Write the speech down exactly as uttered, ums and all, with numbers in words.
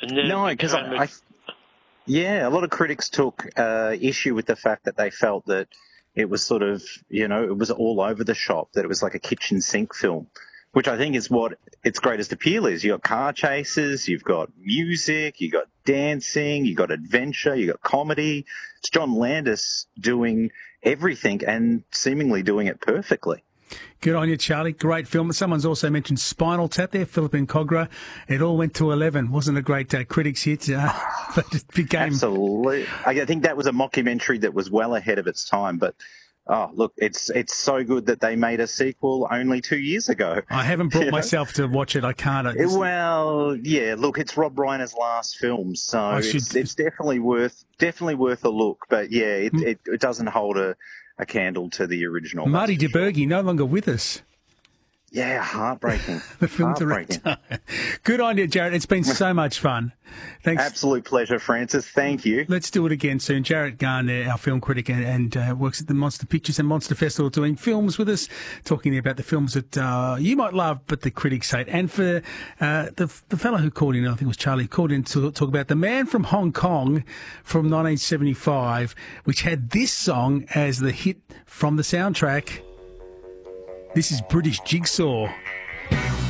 And then No, it because I, became a- I, yeah, a lot of critics took uh, issue with the fact that they felt that it was sort of, you know, it was all over the shop, that it was like a kitchen sink film, which I think is what its greatest appeal is. You got car chases, you've got music, you got dancing, you got adventure, you got comedy. It's John Landis doing everything and seemingly doing it perfectly. Good on you, Charlie. Great film. Someone's also mentioned Spinal Tap there, Philip and Cogra. It all went to eleven. Wasn't a great uh, critics hit, uh, but it became... Absolutely. I think that was a mockumentary that was well ahead of its time, but oh, look, it's it's so good that they made a sequel only two years ago. I haven't brought You know? myself to watch it. I can't. I just- Well, yeah, look, it's Rob Reiner's last film, so I should- it's, it's definitely worth definitely worth a look. But yeah, it, it, it doesn't hold a, a candle to the original. Marty that's for sure. DeBerge, no longer with us. Yeah, heartbreaking. The film heartbreaking. director. Good on you, Jared. It's been so much fun. Thanks. Absolute pleasure, Francis. Thank you. Let's do it again soon. Jared Garner, our film critic, and, and uh, works at the Monster Pictures and Monster Festival, doing films with us, talking about the films that uh, you might love, but the critics hate. And for uh, the the fellow who called in, I think it was Charlie, called in to talk about The Man from Hong Kong from nineteen seventy-five, which had this song as the hit from the soundtrack. This is British Jigsaw.